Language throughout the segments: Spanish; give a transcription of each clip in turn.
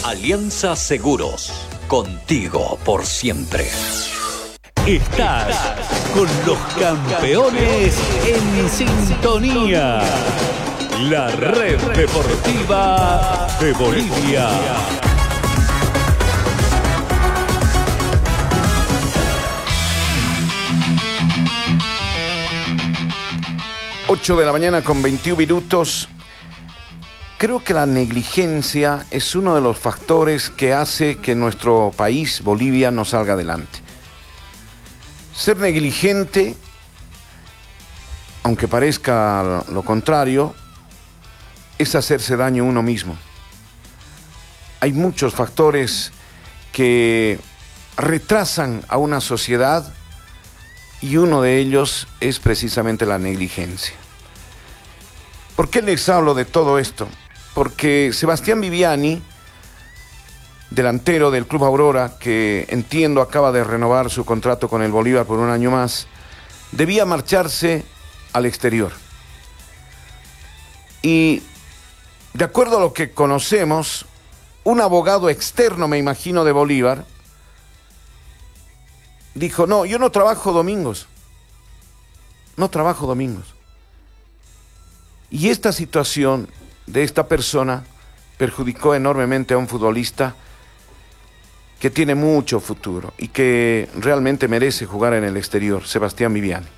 Alianza Seguros, contigo por siempre. Estás con los campeones en sintonía. La red deportiva de Bolivia. Ocho de la mañana con 21 minutos. Creo que la negligencia es uno de los factores que hace que nuestro país, Bolivia, no salga adelante. Ser negligente, aunque parezca lo contrario, es hacerse daño a uno mismo. Hay muchos factores que retrasan a una sociedad y uno de ellos es precisamente la negligencia. ¿Por qué les hablo de todo esto? Porque Sebastián Viviani, delantero del Club Aurora, que entiendo acaba de renovar su contrato con el Bolívar por un año más, debía marcharse al exterior. Y de acuerdo a lo que conocemos, un abogado externo, me imagino, de Bolívar, dijo, no, yo no trabajo domingos. No trabajo domingos. Y esta situación de esta persona perjudicó enormemente a un futbolista que tiene mucho futuro y que realmente merece jugar en el exterior, Sebastián Viviani.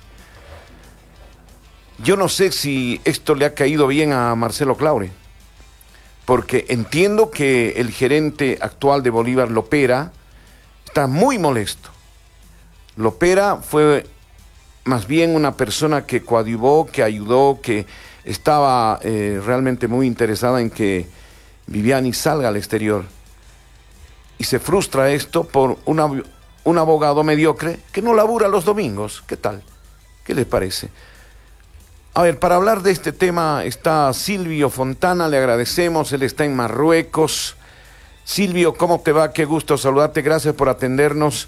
Yo no sé si esto le ha caído bien a Marcelo Claure, porque entiendo que el gerente actual de Bolívar, Lopera, está muy molesto. Lopera fue más bien una persona que coadyuvó, que ayudó, que estaba realmente muy interesada en que Viviani salga al exterior. Y se frustra esto por un abogado mediocre que no labura los domingos. ¿Qué tal? ¿Qué les parece? A ver, para hablar de este tema está Silvio Fontana, le agradecemos, él está en Marruecos. Silvio, ¿cómo te va? Qué gusto saludarte, gracias por atendernos.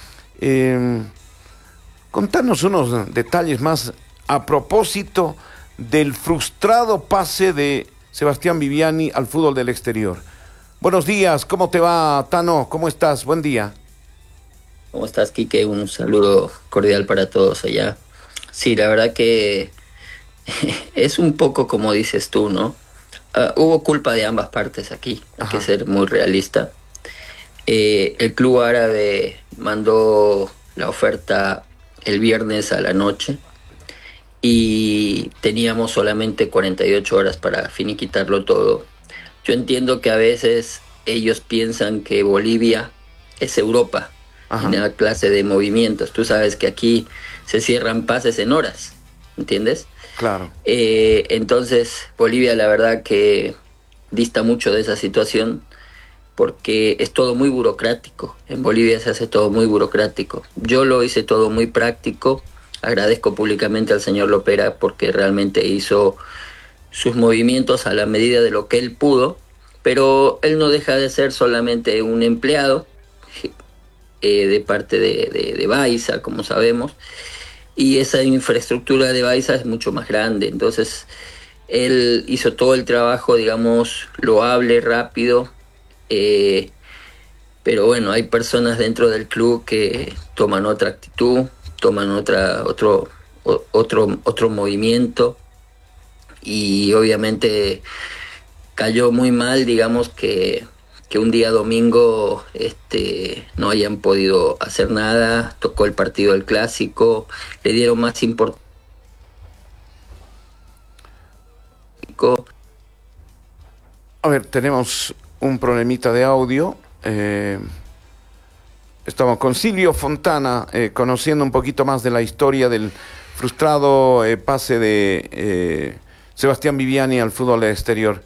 Contanos unos detalles más a propósito del frustrado pase de Sebastián Viviani al fútbol del exterior. Buenos días, ¿cómo te va, Tano? ¿Cómo estás? Buen día. ¿Cómo estás, Quique? Un saludo cordial para todos allá. Sí, la verdad que es un poco como dices tú, ¿no? Hubo culpa de ambas partes aquí, hay que ser muy realista. El club árabe mandó la oferta el viernes a la noche y teníamos solamente 48 horas para finiquitarlo todo. Yo entiendo que a veces ellos piensan que Bolivia es Europa en la clase de movimientos. Tú sabes que aquí se cierran pases en horas, ¿entiendes? Claro. Entonces Bolivia la verdad que dista mucho de esa situación porque es todo muy burocrático. En Bolivia se hace todo muy burocrático. Yo lo hice todo muy práctico. Agradezco públicamente al señor Lopera porque realmente hizo sus movimientos a la medida de lo que él pudo, pero él no deja de ser solamente un empleado de parte de Baiza, como sabemos, y esa infraestructura de Baiza es mucho más grande. Entonces él hizo todo el trabajo, digamos, loable, rápido, pero bueno, hay personas dentro del club que toman otra actitud, toman otro movimiento, y obviamente cayó muy mal, digamos, que un día domingo no hayan podido hacer nada. Tocó el partido del Clásico, le dieron más importancia. A ver, tenemos un problemita de audio. Estamos con Silvio Fontana, conociendo un poquito más de la historia del frustrado pase de Sebastián Viviani al fútbol exterior.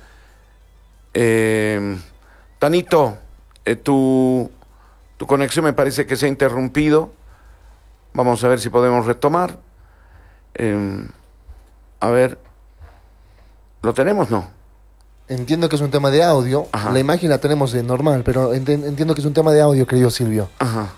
Tanito, tu conexión me parece que se ha interrumpido. Vamos a ver si podemos retomar. A ver, ¿lo tenemos? No. Entiendo que es un tema de audio. Ajá. La imagen la tenemos de normal, pero entiendo que es un tema de audio, querido Silvio. Ajá.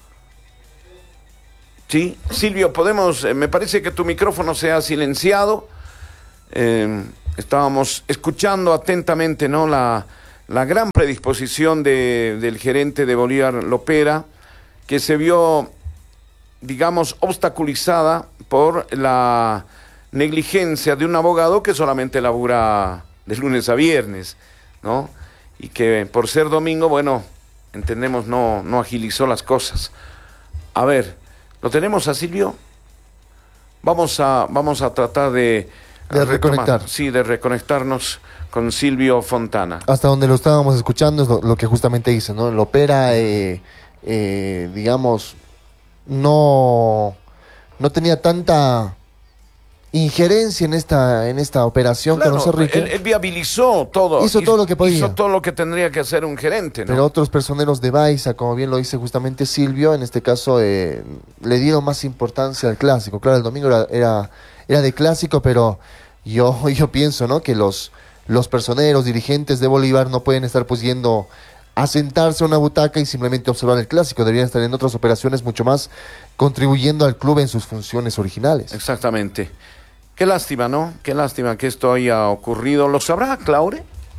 Sí, Silvio, podemos, me parece que tu micrófono se ha silenciado. Estábamos escuchando atentamente, ¿no?, la la gran predisposición del gerente de Bolívar Lopera, que se vio, digamos, obstaculizada por la negligencia de un abogado que solamente labura de lunes a viernes, ¿no? Y que por ser domingo, bueno, entendemos, no agilizó las cosas. A ver, ¿lo tenemos a Silvio? Vamos a tratar de reconectar. Sí, de reconectarnos con Silvio Fontana. Hasta donde lo estábamos escuchando es lo que justamente dice, ¿no? Lopera, digamos, no tenía tanta injerencia en esta operación, Claro, con José Enrique. Él viabilizó todo. Hizo todo lo que podía. Hizo todo lo que tendría que hacer un gerente, ¿no? Pero otros personeros de Baiza, como bien lo dice justamente Silvio, en este caso le dieron más importancia al clásico. Claro, el domingo era de clásico, pero yo pienso, ¿no?, que los personeros, dirigentes de Bolívar no pueden estar pues yendo a sentarse a una butaca y simplemente observar el clásico. Deberían estar en otras operaciones mucho más contribuyendo al club en sus funciones originales. Exactamente. Qué lástima, ¿no? Qué lástima que esto haya ocurrido. ¿Lo sabrá Claure?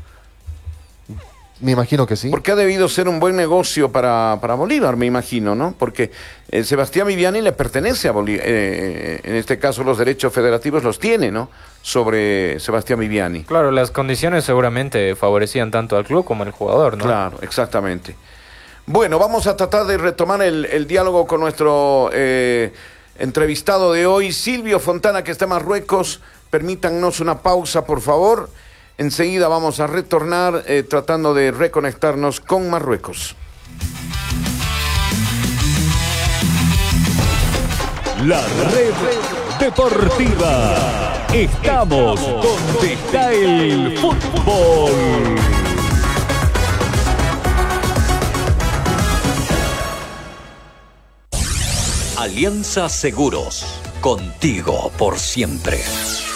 Me imagino que sí. Porque ha debido ser un buen negocio para Bolívar, me imagino, ¿no? Porque Sebastián Viviani le pertenece a Bolívar. En este caso los derechos federativos los tiene, ¿no? Sobre Sebastián Viviani. Claro, las condiciones seguramente favorecían tanto al club como al jugador, ¿no? Claro, exactamente. Bueno, vamos a tratar de retomar el diálogo con nuestro entrevistado de hoy, Silvio Fontana, que está en Marruecos. Permítannos una pausa, por favor. Enseguida vamos a retornar tratando de reconectarnos con Marruecos. La red deportiva. Estamos donde está el fútbol. Alianza Seguros. Contigo por siempre.